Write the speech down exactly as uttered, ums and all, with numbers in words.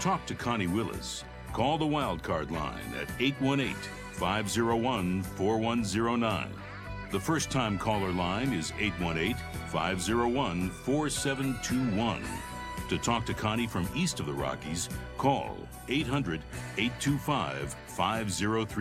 talk to Connie Willis, call the Wildcard line at eight one eight, five zero one, four one zero nine. The first-time caller line is eight one eight, five zero one, four seven two one. To talk to Connie from east of the Rockies, call eight hundred, eight two five, five zero three.